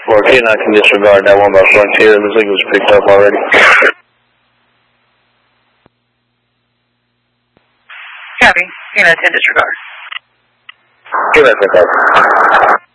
Or K9 can disregard that one by Frontier. It looks like it was picked up already. Copy. K9 10 disregard. K9 picked up.